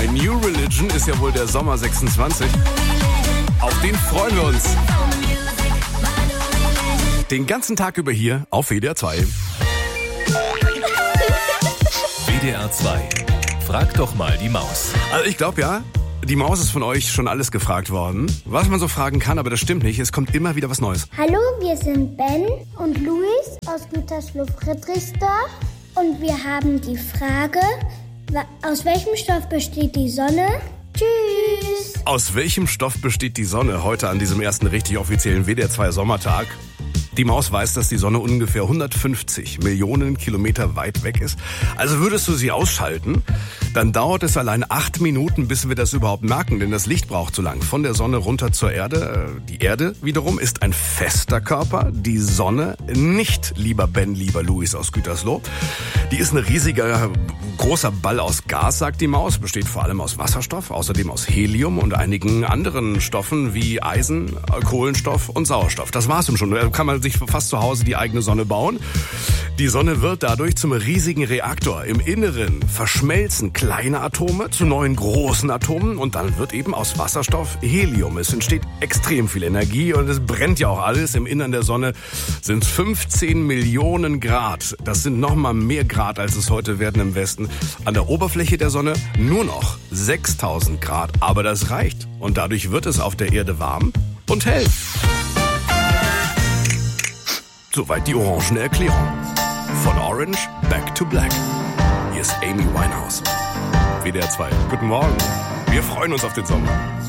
New Religion ist ja wohl der Sommer 26. Auf den freuen wir uns. Den ganzen Tag über hier auf WDR 2. WDR 2. Frag doch mal die Maus. Also ich glaube ja, die Maus ist von euch schon alles gefragt worden. Was man so fragen kann, aber das stimmt nicht. Es kommt immer wieder was Neues. Hallo, wir sind Ben und Luis aus Gütersloh-Friedrichsdorf. Und wir haben die Frage, aus welchem Stoff besteht die Sonne? Tschüss! Aus welchem Stoff besteht die Sonne heute an diesem ersten richtig offiziellen WDR 2 Sommertag? Die Maus weiß, dass die Sonne ungefähr 150 Millionen Kilometer weit weg ist. Also würdest du sie ausschalten, dann dauert es allein 8 Minuten, bis wir das überhaupt merken, denn das Licht braucht zu lang. Von der Sonne runter zur Erde. Die Erde wiederum ist ein fester Körper, die Sonne nicht, lieber Ben, lieber Luis aus Gütersloh. Die ist ein riesiger, großer Ball aus Gas, sagt die Maus, besteht vor allem aus Wasserstoff, außerdem aus Helium und einigen anderen Stoffen wie Eisen, Kohlenstoff und Sauerstoff. Das war's schon. Da kann man sich fast zu Hause die eigene Sonne bauen. Die Sonne wird dadurch zum riesigen Reaktor. Im Inneren verschmelzen kleine Atome zu neuen großen Atomen und dann wird eben aus Wasserstoff Helium. Es entsteht extrem viel Energie und es brennt ja auch alles. Im Innern der Sonne sind 15 Millionen Grad. Das sind nochmal mehr Grad, als es heute werden im Westen. An der Oberfläche der Sonne nur noch 6000 Grad. Aber das reicht. Und dadurch wird es auf der Erde warm und hell. Soweit die orangene Erklärung. Von Orange back to black. Hier ist Amy Winehouse. WDR 2. Guten Morgen. Wir freuen uns auf den Sommer.